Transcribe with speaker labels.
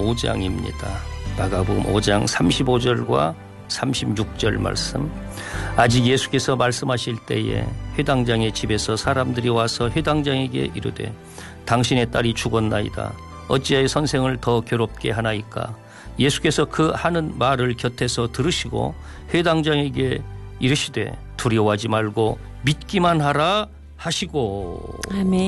Speaker 1: 5장입니다. 마가복음 5장 35절과 36절 말씀. 아직 예수께서 말씀하실 때에 회당장의 집에서 사람들이 와서 회당장에게 이르되 당신의 딸이 죽었나이다. 어찌하여 선생을 더 괴롭게 하나이까. 예수께서 그 하는 말을 곁에서 들으시고 회당장에게 이르시되 두려워하지 말고 믿기만 하라 하시고.
Speaker 2: 아멘.